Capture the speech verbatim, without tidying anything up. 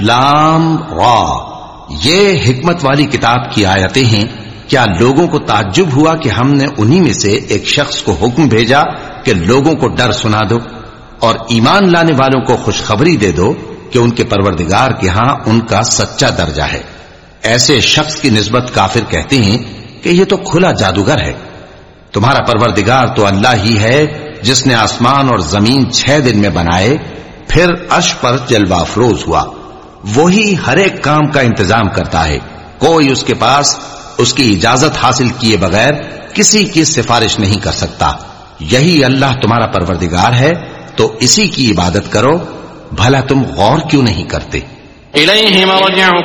लाम रा, ये हिकमत वाली किताब की आयतें हैं। क्या लोगों को ताज्जुब हुआ कि हमने उन्हीं में से एक शख्स को हुक्म भेजा कि लोगों को डर सुना दो और ईमान लाने वालों को खुशखबरी दे दो कि उनके परवरदिगार के यहां उनका सच्चा दर्जा है। ऐसे शख्स की निस्बत काफिर कहते हैं कि यह तो खुला जादूगर है। तुम्हारा परवरदिगार तो अल्लाह ही है जिसने आसमान और जमीन छह दिन में बनाए, फिर अर्श पर जलवा अफरोज हुआ। वही हर एक काम का इंतजाम करता है। कोई उसके पास उसकी इजाजत हासिल किए बगैर किसी की सिफारिश नहीं कर सकता। यही अल्लाह तुम्हारा परवरदिगार है, तो इसी की इबादत करो। भला तुम गौर क्यों नहीं करते?